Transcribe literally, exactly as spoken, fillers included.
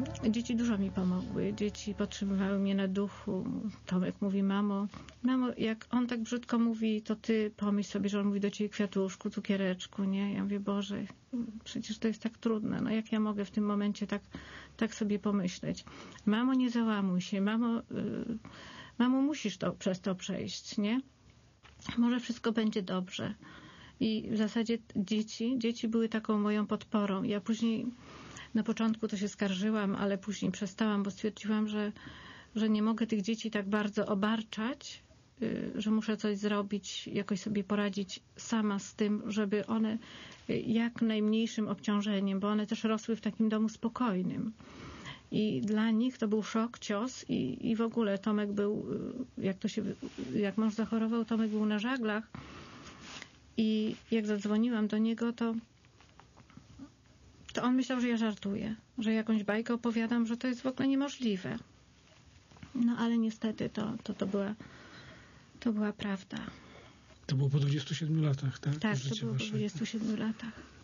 dzieci dużo mi pomogły. Dzieci podtrzymywały mnie na duchu. Tomek mówi, mamo, mamo, jak on tak brzydko mówi, to ty pomyśl sobie, że on mówi do ciebie kwiatuszku, cukiereczku, nie? Ja mówię, Boże, przecież to jest tak trudne. No jak ja mogę w tym momencie tak, tak sobie pomyśleć? Mamo, nie załamuj się. Mamo, y, mamo, musisz to, przez to przejść, nie? Może wszystko będzie dobrze. I w zasadzie dzieci, dzieci były taką moją podporą. Ja później, na początku to się skarżyłam, ale później przestałam, bo stwierdziłam, że, że nie mogę tych dzieci tak bardzo obarczać, że muszę coś zrobić, jakoś sobie poradzić sama z tym, żeby one jak najmniejszym obciążeniem, bo one też rosły w takim domu spokojnym. I dla nich to był szok, cios i, i w ogóle Tomek był, jak to się, jak mąż zachorował, Tomek był na żaglach i jak zadzwoniłam do niego, to to on myślał, że ja żartuję, że jakąś bajkę opowiadam, że to jest w ogóle niemożliwe. No ale niestety to, to, to, była, to była prawda. To było po dwudziestu siedmiu latach, tak? Tak, to było po dwudziestu siedmiu latach.